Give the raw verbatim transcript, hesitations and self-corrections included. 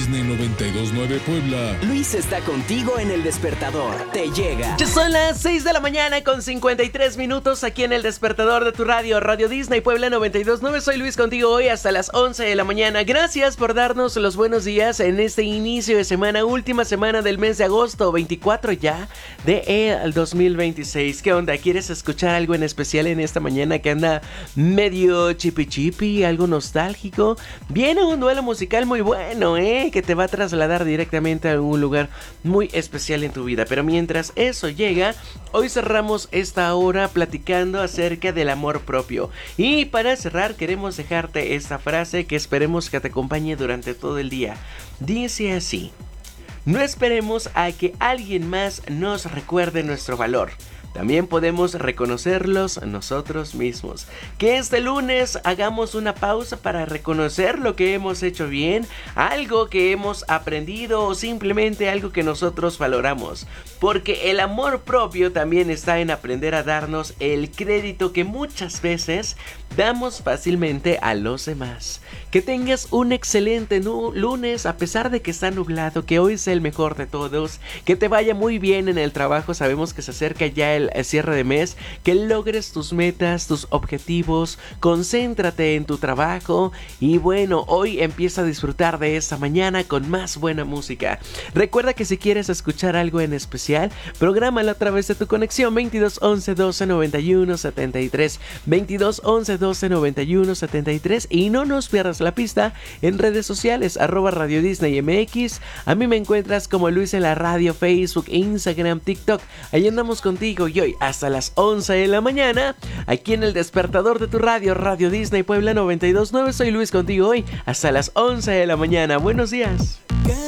Disney noventa y dos punto nueve Puebla. Luis está contigo en El Despertador. Te llega. Ya son las seis de la mañana con cincuenta y tres minutos aquí en El Despertador de tu radio, Radio Disney Puebla noventa y dos punto nueve. Soy Luis contigo hoy hasta las once de la mañana. Gracias por darnos los buenos días en este inicio de semana, última semana del mes de agosto, veinticuatro ya de el dos mil veintiséis. ¿Qué onda? ¿Quieres escuchar algo en especial en esta mañana que anda medio chipi chipi, algo nostálgico? Viene un duelo musical muy bueno, ¿eh? Que te va a trasladar directamente a un lugar muy especial en tu vida. Pero mientras eso llega, hoy cerramos esta hora platicando acerca del amor propio. Y para cerrar queremos dejarte esta frase que esperemos que te acompañe durante todo el día. Dice así: no esperemos a que alguien más nos recuerde nuestro valor. También podemos reconocerlos nosotros mismos. Que este lunes hagamos una pausa para reconocer lo que hemos hecho bien, algo que hemos aprendido o simplemente algo que nosotros valoramos. Porque el amor propio también está en aprender a darnos el crédito que muchas veces damos fácilmente a los demás. Que tengas un excelente nu- lunes a pesar de que está nublado, que hoy sea el mejor de todos, que te vaya muy bien en el trabajo, sabemos que se acerca ya el cierre de mes, que logres tus metas, tus objetivos, concéntrate en tu trabajo y bueno, hoy empieza a disfrutar de esta mañana con más buena música. Recuerda que si quieres escuchar algo en especial, prográmalo a través de tu conexión veintidós once doce noventa y uno setenta y tres, veintidós once doce noventa y uno setenta y tres y no nos pierdas la pista en redes sociales, arroba Radio Disney M X. A mí me encuentras como Luis en la radio, Facebook, Instagram, TikTok. Ahí andamos contigo y hoy hasta las once de la mañana, aquí en El Despertador de tu radio, Radio Disney Puebla noventa y dos punto nueve. Soy Luis contigo hoy hasta las once de la mañana. Buenos días.